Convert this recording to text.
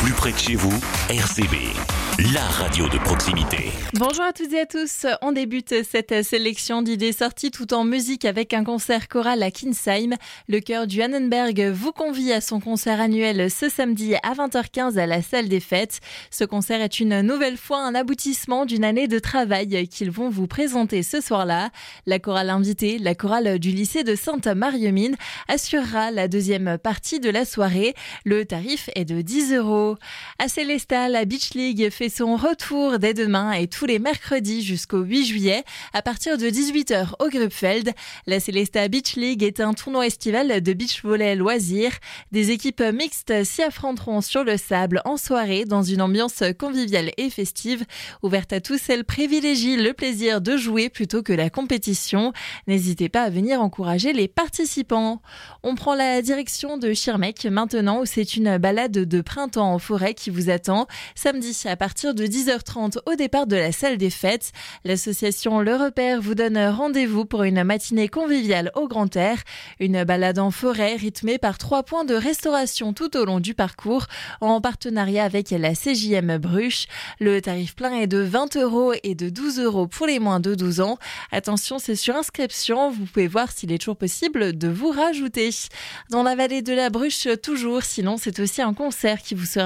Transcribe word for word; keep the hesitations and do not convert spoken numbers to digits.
plus près de chez vous, R C B, la radio de proximité. Bonjour à toutes et à tous. On débute cette sélection d'idées sorties tout en musique avec un concert choral à Kinsheim. Le chœur du Annenberg vous convie à son concert annuel ce samedi à vingt heures quinze à la salle des fêtes. Ce concert est une nouvelle fois un aboutissement d'une année de travail qu'ils vont vous présenter ce soir-là. La chorale invitée, la chorale du lycée de Sainte-Marie-aux-Mines, assurera la deuxième partie de la soirée. Le tarif est de dix euros. À Célestat, la Beach League fait son retour dès demain et tous les mercredis jusqu'au huit juillet à partir de dix-huit heures au Grubfeld. La Célestat Beach League est un tournoi estival de beach volley loisirs. Des équipes mixtes s'y affronteront sur le sable en soirée dans une ambiance conviviale et festive. Ouverte à tous, elle privilégie le plaisir de jouer plutôt que la compétition. N'hésitez pas à venir encourager les participants. On prend la direction de Schirmeck maintenant où c'est une balade de printemps en forêt qui vous attend. Samedi à partir de dix heures trente au départ de la salle des fêtes. L'association Le Repère vous donne rendez-vous pour une matinée conviviale au grand air. Une balade en forêt rythmée par trois points de restauration tout au long du parcours en partenariat avec la C J M Bruche. Le tarif plein est de vingt euros et de douze euros pour les moins de douze ans. Attention, c'est sur inscription. Vous pouvez voir s'il est toujours possible de vous rajouter. Dans la vallée de la Bruche, toujours, sinon c'est aussi un concert qui vous sera